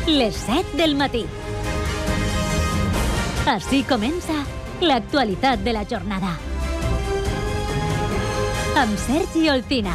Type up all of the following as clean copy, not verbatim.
les 7 del matí. Així comença l'actualitat de la jornada. Amb Sergi Olcina.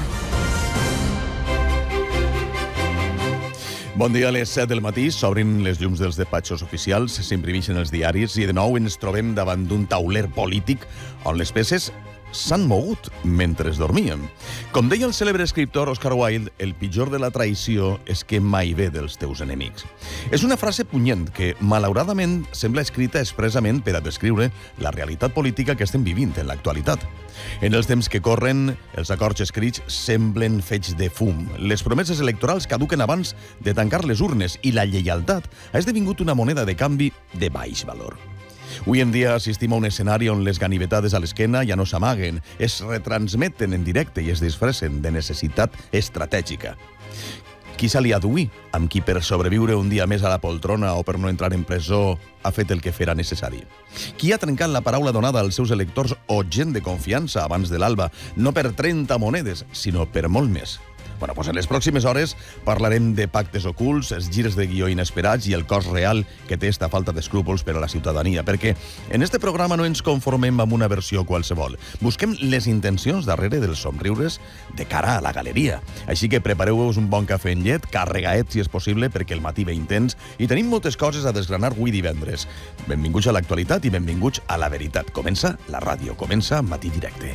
Bon dia, a les 7 del matí s'obrin les llums dels despatxos oficials, s'imprimeixen els diaris i de nou ens trobem davant d'un tauler polític on les peces s'han mogut mentre dormíem. Com deia el cèlebre escriptor Oscar Wilde, el pitjor de la traïció és que mai ve dels teus enemics. És una frase punyent que, malauradament, sembla escrita expressament per a descriure la realitat política que estem vivint en l'actualitat. En els temps que corren, els acords escrits semblen fets de fum. Les promeses electorals caduquen abans de tancar les urnes i la lleialtat ha esdevingut una moneda de canvi de baix valor. Avui en dia assistim a un escenari on les ganivetades a l'esquena ja no s'amaguen, es retransmeten en directe i es disfressen de necessitat estratègica. Qui s'ha d'uir amb qui per sobreviure un dia més a la poltrona o per no entrar en presó ha fet el que fera necessari? Qui ha trencat la paraula donada als seus electors o gent de confiança abans de l'alba, no per 30 monedes, sinó per molt més? Bueno, doncs en les pròximes hores parlarem de pactes ocults, els gires de guió inesperats i el cost real que té esta falta d'escrúpols per a la ciutadania, perquè en este programa no ens conformem amb una versió qualsevol. Busquem les intencions darrere dels somriures de cara a la galeria. Així que prepareu-vos un bon cafè en llet, carregaet si és possible, perquè el matí ve intens i tenim moltes coses a desgranar avui divendres. Benvinguts a l'actualitat i benvinguts a la veritat. Comença la ràdio, comença Matí Directe.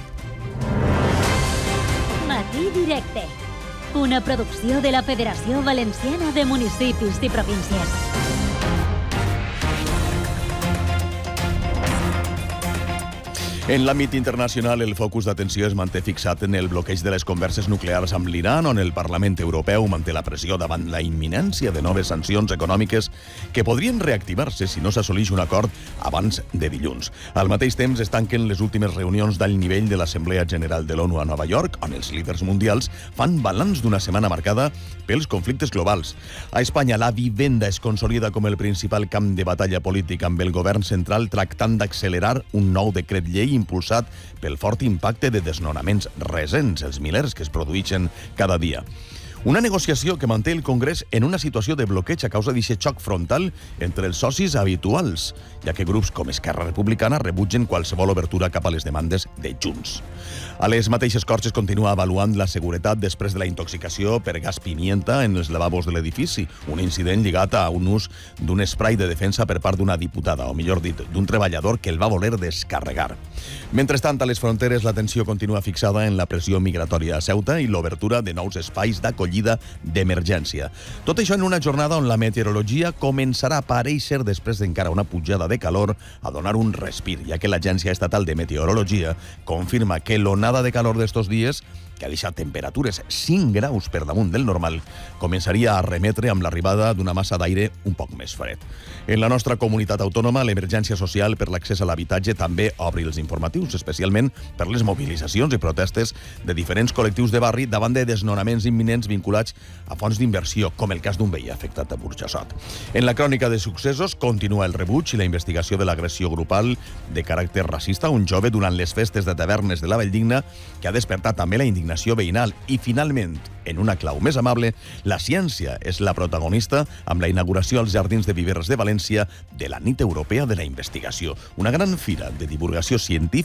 Matí Directe. Una producció de la Federació Valenciana de Municipis i Províncies. En l'àmbit internacional, el focus d'atenció es manté fixat en el bloqueig de les converses nuclears amb l'Iran, on el Parlament Europeu manté la pressió davant la imminència de noves sancions econòmiques que podrien reactivar-se si no s'assoleix un acord abans de dilluns. Al mateix temps, es tanquen les últimes reunions d'alt nivell de l'Assemblea General de l'ONU a Nova York, on els líders mundials fan balanç d'una setmana marcada pels conflictes globals. A Espanya, la vivenda es consolida com el principal camp de batalla política, amb el govern central tractant d'accelerar un nou decret llei impulsat pel fort impacte de desnonaments recents, els milers que es produeixen cada dia. Una negociació que manté el Congrés en una situació de bloqueig a causa d'aquest xoc frontal entre els socis habituals, ja que grups com Esquerra Republicana rebutgen qualsevol obertura cap a les demandes de Junts. A les mateixes Corts es continua avaluant la seguretat després de la intoxicació per gas pimienta en els lavabos de l'edifici, un incident lligat a un ús d'un spray de defensa per part d'una diputada, o millor dit, d'un treballador que el va voler descarregar. Mentrestant, a les fronteres, l'atenció continua fixada en la pressió migratòria a Ceuta i l'obertura de nous espais d'acollida d'emergència. Tot això en una jornada on la meteorologia començarà a aparèixer després d'encara una pujada de calor a donar un respir, ja que l'Agència Estatal de Meteorologia confirma que l'onada de calor d'estos dies, que ha deixat temperatures 5 graus per damunt del normal, començaria a remetre amb l'arribada d'una massa d'aire un poc més fred. En la nostra comunitat autònoma, l'emergència social per l'accés a l'habitatge també obre els informatius, especialment per les mobilitzacions i protestes de diferents col·lectius de barri davant de desnonaments imminents vinculats a fons d'inversió, com el cas d'un veí afectat a Burjassot. En la crònica de successos continua el rebuig i la investigació de l'agressió grupal de caràcter racista a un jove durant les festes de tavernes de la Valldigna, que ha despertat també la indignació veïnal. I, finalment, en una clau més amable, la ciència és la protagonista amb la inauguració als Jardins de Viveres de València de la Nit Europea de la Investigació, una gran fira de divulgació científica